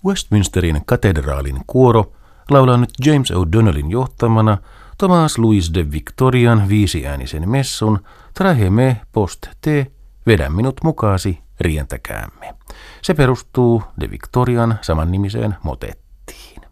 Westminsterin katedraalin kuoro laulaa nyt James O'Donnellin johtamana Thomas Louis de Victorian viisiäänisen messun Trahe me post te, vedä minut mukaasi, rientäkäämme. Se perustuu de Victorian samannimiseen motettiin.